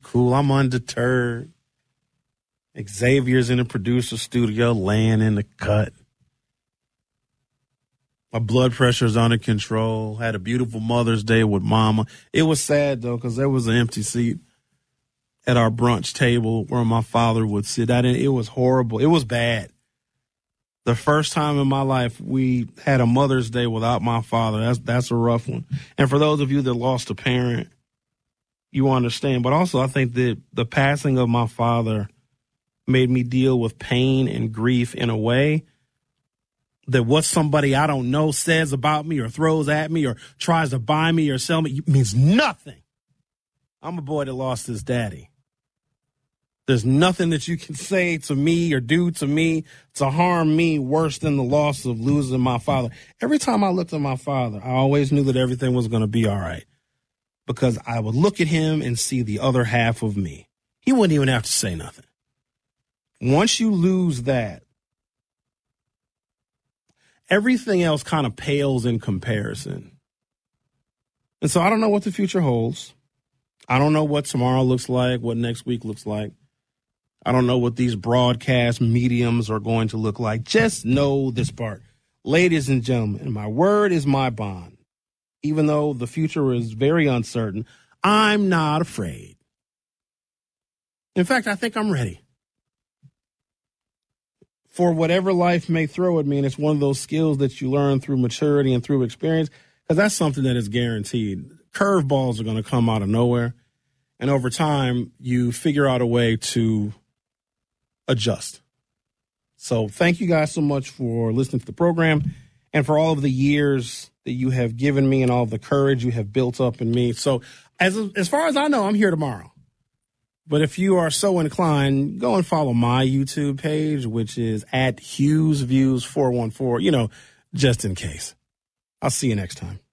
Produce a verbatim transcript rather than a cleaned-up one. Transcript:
cool. I'm undeterred. Xavier's in the producer studio, laying in the cut. My blood pressure's under control. Had a beautiful Mother's Day with Mama. It was sad, though, because there was an empty seat at our brunch table where my father would sit. I didn't, it was horrible. It was bad. The first time in my life we had a Mother's Day without my father. That's that's a rough one. And for those of you that lost a parent, you understand. But also, I think that the passing of my father made me deal with pain and grief in a way that what somebody I don't know says about me or throws at me or tries to buy me or sell me means nothing. I'm a boy that lost his daddy. There's nothing that you can say to me or do to me to harm me worse than the loss of losing my father. Every time I looked at my father, I always knew that everything was going to be all right because I would look at him and see the other half of me. He wouldn't even have to say nothing. Once you lose that, everything else kind of pales in comparison. And so I don't know what the future holds. I don't know what tomorrow looks like, what next week looks like. I don't know what these broadcast mediums are going to look like. Just know this part. Ladies and gentlemen, my word is my bond. Even though the future is very uncertain, I'm not afraid. In fact, I think I'm ready for whatever life may throw at me. And it's one of those skills that you learn through maturity and through experience, because that's something that is guaranteed. Curveballs are going to come out of nowhere. And over time, you figure out a way to adjust. So thank you guys so much for listening to the program and for all of the years that you have given me and all of the courage you have built up in me. So as as far as I know, I'm here tomorrow. But if you are so inclined, go and follow my YouTube page, which is at Hughes Views four one four, you know, just in case. I'll see you next time.